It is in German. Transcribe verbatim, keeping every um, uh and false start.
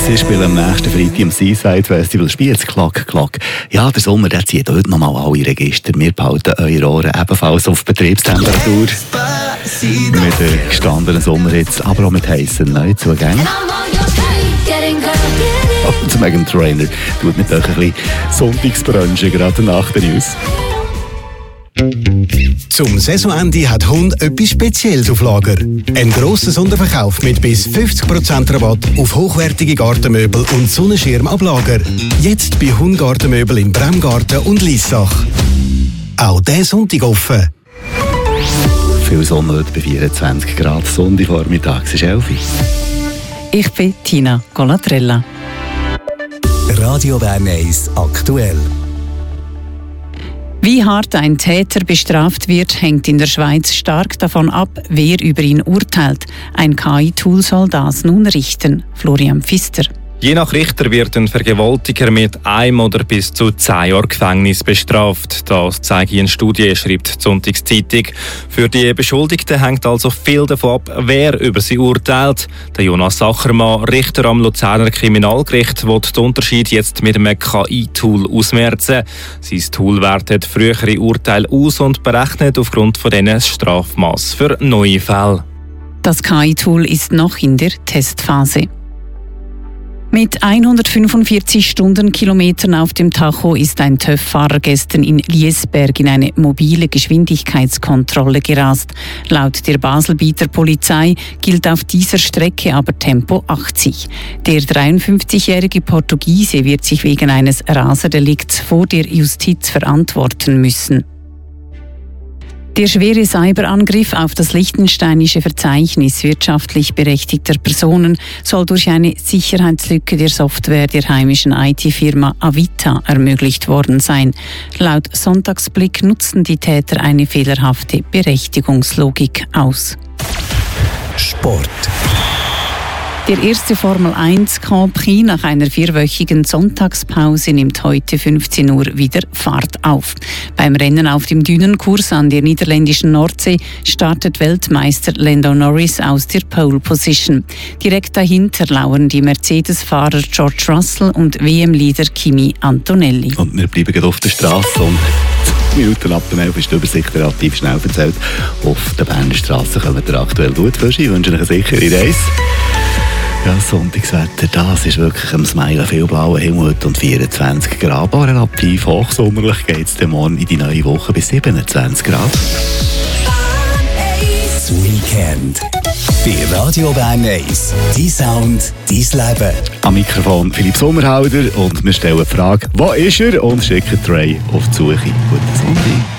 Sie spielen am nächsten Freitag im Seaside Festival Spiez, klack, klack. Ja, der Sommer der zieht heute nochmal alle Register. Wir behalten eure Ohren ebenfalls auf Betriebstemperatur. Mit der gestandenen Sommerhitze, aber auch mit heissen Neuzugängen. Und Meghan Trainor tut mit euch ein bisschen Sonntagsbrunchen gerade nach den News. Zum Saisonende hat Hund etwas Spezielles auf Lager. Ein grosser Sonderverkauf mit bis fünfzig Prozent Rabatt auf hochwertige Gartenmöbel und Sonnenschirm ab Lager. Jetzt bei Hund Gartenmöbel im Bremgarten und Liessach. Auch diesen Sonntag offen. Viel Sonne heute bei vierundzwanzig Grad, Sonntagvormittag, es ist elf Uhr. Ich bin Tina Colatrella. Radio Bern eins aktuell. Wie hart ein Täter bestraft wird, hängt in der Schweiz stark davon ab, wer über ihn urteilt. Ein K I-Tool soll das nun richten. Florian Pfister. Je nach Richter wird ein Vergewaltiger mit einem oder bis zu zehn Jahren Gefängnis bestraft. Das zeigt eine Studie, schreibt die Sonntagszeitung. Für die Beschuldigten hängt also viel davon ab, wer über sie urteilt. Der Jonas Sachermann, Richter am Luzerner Kriminalgericht, will den Unterschied jetzt mit einem K I-Tool ausmerzen. Sein Tool wertet frühere Urteile aus und berechnet aufgrund von denen das Strafmaß für neue Fälle. Das K I-Tool ist noch in der Testphase. Mit hundertfünfundvierzig Stundenkilometern auf dem Tacho ist ein TÜV-Fahrer gestern in Liesberg in eine mobile Geschwindigkeitskontrolle gerast. Laut der Baselbieter Polizei gilt auf dieser Strecke aber Tempo achtzig. Der dreiundfünfzigjährige Portugiese wird sich wegen eines Raserdelikts vor der Justiz verantworten müssen. Der schwere Cyberangriff auf das liechtensteinische Verzeichnis wirtschaftlich berechtigter Personen soll durch eine Sicherheitslücke der Software der heimischen I T-Firma Avita ermöglicht worden sein. Laut Sonntagsblick nutzten die Täter eine fehlerhafte Berechtigungslogik aus. Sport. Der erste Formel eins Grand Prix nach einer vierwöchigen Sonntagspause nimmt heute fünfzehn Uhr wieder Fahrt auf. Beim Rennen auf dem Dünenkurs an der niederländischen Nordsee startet Weltmeister Lando Norris aus der Pole Position. Direkt dahinter lauern die Mercedes-Fahrer George Russell und W M-Leader Kimi Antonelli. Und wir bleiben gerade auf der Straße und Minuten ab dem elf ist die Übersicht relativ schnell erzählt. Auf der Berner Straße kommen wir aktuell gut für. Ich wünsche euch eine sichere Reise. Ja, Sonntagswetter, das ist wirklich am Smile, viel blauer Himmel und vierundzwanzig Grad. Aber relativ hochsommerlich geht es morgen in die neue Woche bis siebenundzwanzig Grad. Das Weekend. Bei Radio Bern eins. Dein Sound, dein Leben. Am Mikrofon Philipp Sommerhalder und wir stellen die Frage, wo ist er? Und schicken Trey auf die Suche. Guten Sonntag.